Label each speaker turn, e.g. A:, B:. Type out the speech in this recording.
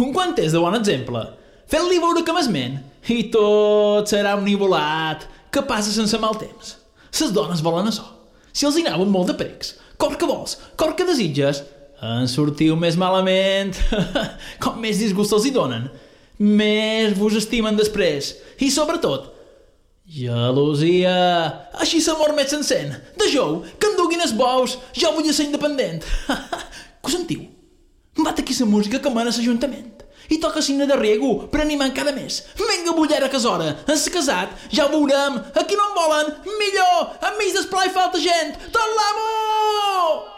A: Un quant és de bon exemple? Fent-li veure que m'esment i tot serà un nivolat que passa sense mal temps. Les dones volen açò. Si els hi anaven molt de precs, cor que vols, cor que desitges, en sortiu més malament. Com més disgust els hi donen, més vos estimen després. I sobretot, gelosia. Així l'amor més s'encén. Deixeu que em duguin els bous, jo vull ser independent. Què ho sentiu? Bat aquí la música que mena l'Ajuntament. I toca signe de riego per animar encara més. Vinga, bullera, que és hora. En ser casat, ja ho veurem. Aquí no en volen, millor. Enmig d'esplai falta gent. Tot l'amo!